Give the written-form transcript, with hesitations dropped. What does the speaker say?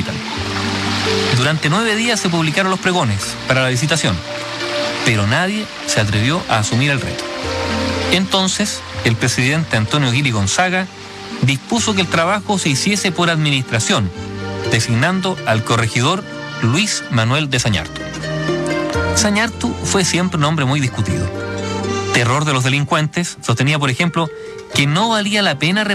capital. Durante 9 días se publicaron los pregones para la licitación, pero nadie se atrevió a asumir el reto. Entonces, el presidente Antonio Guiri Gonzaga dispuso que el trabajo se hiciese por administración, designando al corregidor Luis Manuel de Sañartu. Sañartu fue siempre un hombre muy discutido. Terror de los delincuentes, sostenía, por ejemplo, que no valía la pena